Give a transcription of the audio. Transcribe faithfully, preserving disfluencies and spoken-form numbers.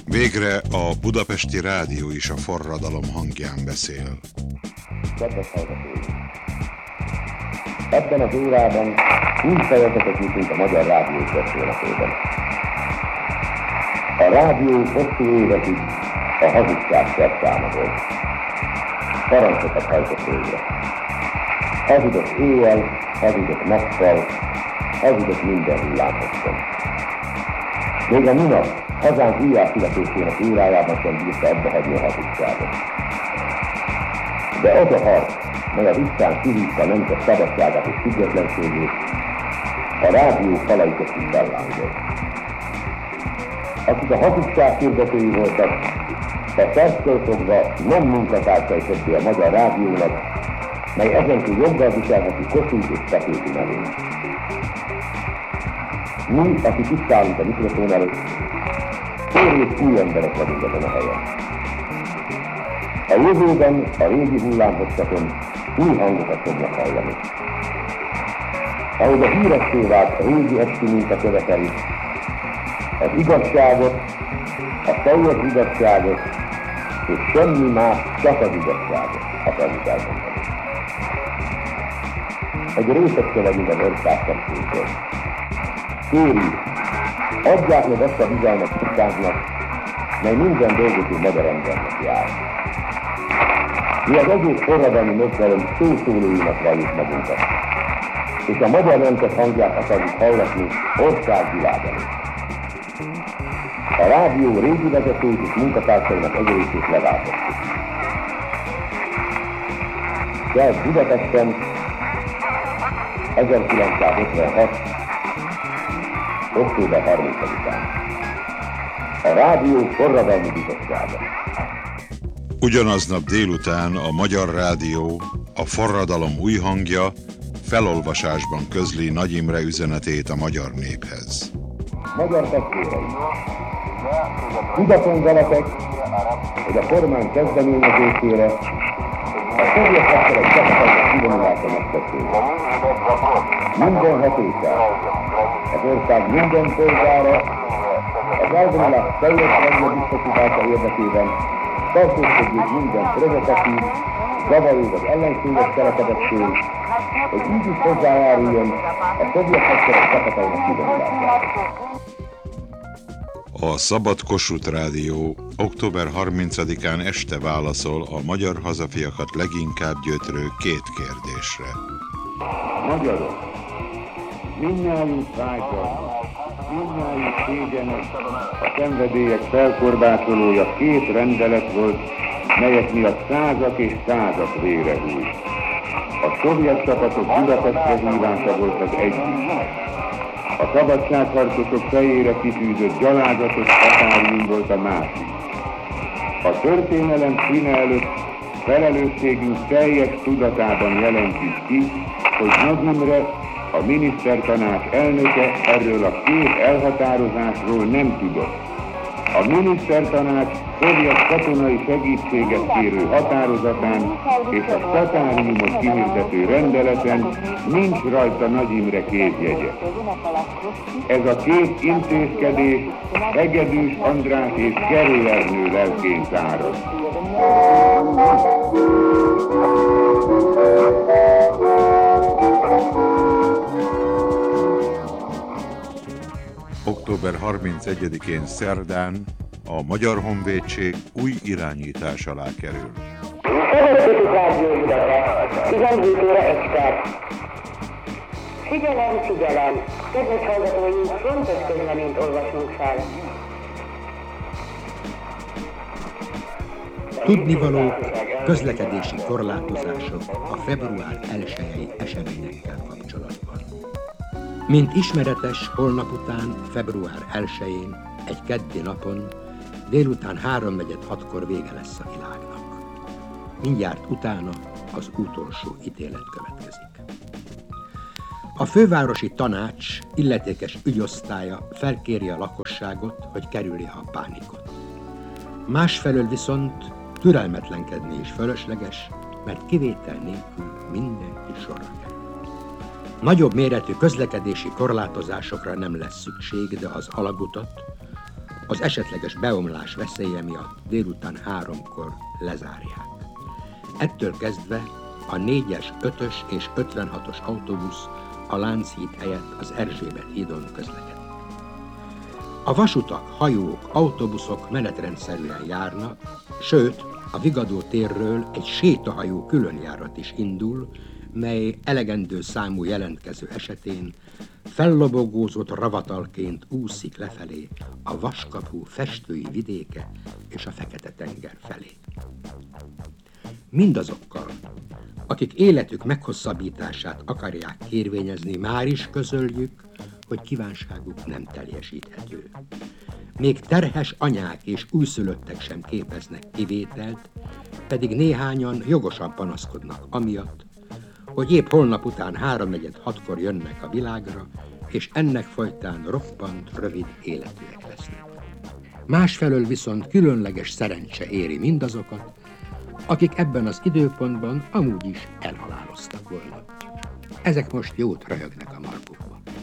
Végre a Budapesti Rádió is a forradalom hangján beszél. Kedves hallgatói! Ebben az órában új fejezetet nyitunk a Magyar Rádió történetében. A rádió hosszú évekig a hazugság szerszáma volt. Parancsokat hajtott végre. Hazudott éjjel, hazudott nappal, hazudott minden hullámhosszon. Még a minap hazánk újjászületésének órájában sem bírta ebbe hagyni a hazugságot. De az a harc, mely az utcán kihívta nemzet szabadságát és függetlenségét, a rádió falai között bellángolt. Akik a hazugság hirdetői voltak, a perctől fogva nem munkatársai többé a Magyar Rádiónak, mely ezentúl joggal viselheti Kossuth és Petőfi nevén. Mi, akik itt állunk a mikrofon előtt, kérjük új emberek vagyunk ezen a helyen. A jövőben a régi hullámhosszakon új hangokat fognak hallani. Ahogy a híressé vált a régi esti minta követeli, az igazságot, a teljes igazságot, és semmi más, csak az igazságot akarjuk elmondani. Egy részecske vagyunk az országszabszékről. Kérjük, adják meg azt a bizalmat tisztánknak, mely minden dolgozó magyar embernek jár. Mi az egész forradalmi mozgalom szószólóinak valljuk magunkat, és a magyar nemzet hangját akarjuk hallatni országvilág előtt. A rádió régi vezetőit és munkatársainak egy részét leváltottuk. De Budapesten ezerkilencszázötvenhat. október harmincadikán. A rádió forradalmi bizottsága. Ugyanaznap délután a Magyar Rádió, a forradalom új hangja felolvasásban közli Nagy Imre üzenetét a magyar néphez. Magyar testvérei! Tudaton veletek, hogy a kormány kezdeményezésére a szovjet hadsereg csapatainak kivonulása megtörtént. Minden hatóság, az ország minden polgára, az elvonulás teljes legnagyobb biztosítása érdekében tartózkodjék minden provokatív, zavaró vagy ellenséges cselekedettől, hogy így is hozzájáruljon a szovjet hadsereg csapatainak kivonulására. A Szabad Kossuth Rádió október harmincadikán este válaszol a magyar hazafiakat leginkább gyötrő két kérdésre. Magyarok, mindnyájunk fájdalmas, mindnyájunk szégyenes, a szenvedélyek felkorbácsolója két rendelet volt, melyek miatt százak és százak vére hújt. A szovjet csapatok Budapestre hívása volt az egyik. A szabadságharcosok fejére kitűzött gyalázatos határium volt a másik. A történelem színe előtt felelősségünk teljes tudatában jelentjük ki, hogy Nagy Imre, a minisztertanács elnöke erről a két elhatározásról nem tudott. A minisztertanács szovjet katonai segítséget kérő határozatán és a statáriumot kihirdető rendeleten nincs rajta Nagy Imre kézjegye. Ez a két intézkedés Hegedűs András és Gerő Ernő lelkén szárad. október harmincegyedikén szerdán a Magyar Honvédség új irányítás alá kerül. Figyelem, figyelem! Kedves hallgatóink, fontos közleményt olvasunk fel. Tudnivaló közlekedési korlátozások a február elsejei eseményekkel kapcsolatban. Mint ismeretes, holnap után, február elsején, egy keddi napon, délután háromnegyed hatkor vége lesz a világnak. Mindjárt utána az utolsó ítélet következik. A fővárosi tanács illetékes ügyosztálya felkéri a lakosságot, hogy kerülje a pánikot. Másfelől viszont türelmetlenkedni is fölösleges, mert kivétel nélkül mindenki sorra kerül. Nagyobb méretű közlekedési korlátozásokra nem lesz szükség, de az alagutat, az esetleges beomlás veszélye miatt délután háromkor lezárják. Ettől kezdve a négyes, ötös és ötvenhatos autóbusz a Lánchíd helyett az Erzsébet hídon közlekedik. A vasutak, hajók, autóbuszok menetrendszerűen járnak, sőt, a Vigadó térről egy sétahajó különjárat is indul, mely elegendő számú jelentkező esetén fellobogózott ravatalként úszik lefelé a Vaskapu festői vidéke és a Fekete-tenger felé. Mindazokkal, akik életük meghosszabbítását akarják kérvényezni, már is közöljük, hogy kívánságuk nem teljesíthető. Még terhes anyák és újszülöttek sem képeznek kivételt, pedig néhányan jogosan panaszkodnak amiatt, hogy épp holnap után háromnegyed hatkor jönnek a világra, és ennek folytán roppant rövid életűek lesznek. Másfelől viszont különleges szerencse éri mindazokat, akik ebben az időpontban amúgy is elhaláloztak volna. Ezek most jót röhögnek a marha.